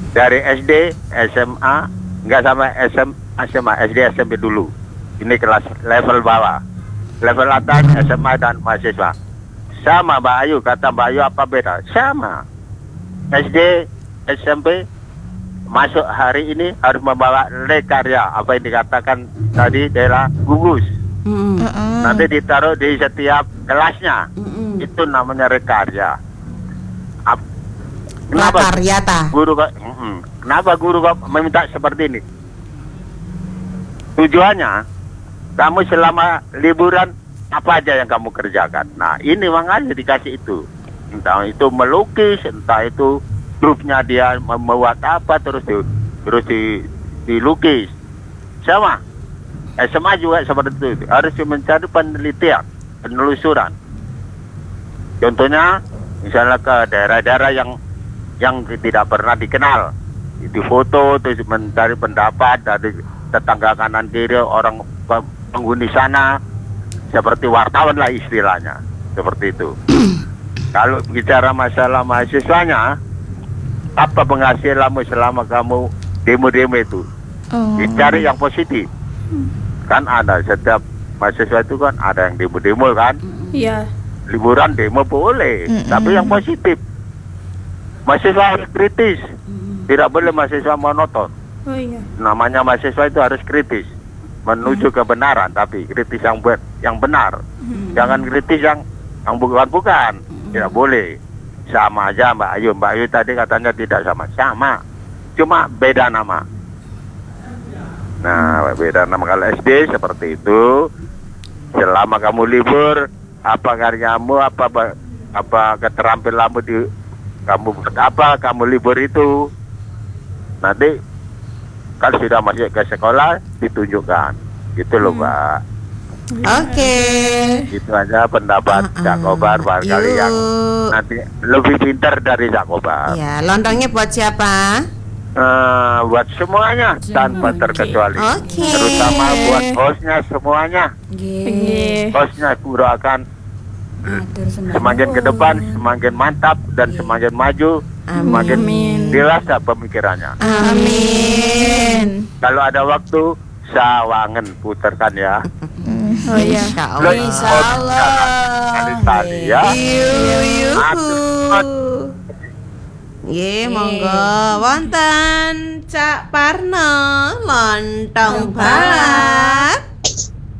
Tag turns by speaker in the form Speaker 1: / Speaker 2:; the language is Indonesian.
Speaker 1: Dari SD, SMA, nggak sampai SMA, SD, SMP dulu. Ini kelas level bawah. Level atas SMA dan mahasiswa. Sama Mbak Ayu, kata Mbak Ayu apa beda? Sama. SD, SMP, masuk hari ini harus membawa rekarya. Apa yang dikatakan tadi adalah gugus. Nanti ditaruh di setiap kelasnya. Itu namanya rekarya. Kenapa guru kok? Kenapa guru kok meminta seperti ini? Tujuannya, kamu selama liburan apa aja yang kamu kerjakan. Nah, ini makanya dikasih itu. Entah itu melukis, entah itu grupnya dia membuat apa terus dilukis. Sama. SMA juga seperti itu. Harus mencari penelitian, penelusuran. Contohnya, misalnya ke daerah-daerah yang tidak pernah dikenal, itu foto, terus mencari pendapat dari tetangga kanan kiri orang penghuni sana, seperti wartawan lah istilahnya, seperti itu. Kalau bicara masalah mahasiswanya, apa penghasilanmu selama kamu demo-demo itu? Dicari yang positif. Kan ada setiap mahasiswa itu kan ada yang demo-demo kan?
Speaker 2: Iya.
Speaker 1: Liburan demo boleh, tapi yang positif. Mahasiswa harus kritis, tidak boleh mahasiswa monoton.
Speaker 2: Oh iya.
Speaker 1: Namanya mahasiswa itu harus kritis, menuju kebenaran, tapi kritis yang benar. Jangan kritis yang bukan-bukan, tidak boleh. Sama aja Mbak Ayu. Mbak Ayu tadi katanya tidak sama, cuma beda nama. Nah, beda nama. Kalau SD seperti itu, selama kamu libur, apa karyamu, apa keterampilanmu kamu buat apa, kamu libur itu. Nanti kalau sudah masuk ke sekolah ditunjukkan. Gitu loh, Mbak.
Speaker 3: Oke.
Speaker 1: Itu aja pendapat Cak Kobar barangkali yang nanti lebih pintar dari Cak Kobar.
Speaker 3: Ya, lontongnya buat siapa?
Speaker 1: Buat semuanya tanpa terkecuali. Terutama buat hostnya semuanya. Hostnya Guru akan semakin ke depan, semakin mantap dan semakin maju, semakin dewasa pemikirannya.
Speaker 3: Amin.
Speaker 1: Kalau ada waktu, sawangen putarkan ya.
Speaker 2: Oh iya.
Speaker 3: Insyaallah.
Speaker 1: Ya.
Speaker 3: Nggih, monggo wonten Cak Parno lontong balap.